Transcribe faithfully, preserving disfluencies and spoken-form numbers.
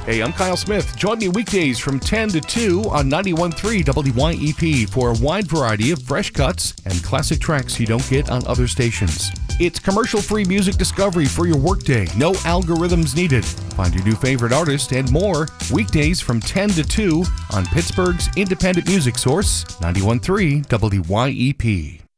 Hey, I'm Kyle Smith. Join me weekdays from ten to two on ninety-one point three W Y E P for a wide variety of fresh cuts and classic tracks you don't get on other stations. It's commercial-free music discovery for your workday. No algorithms needed. Find your new favorite artist and more weekdays from ten to two on Pittsburgh's independent music source, ninety-one point three W Y E P.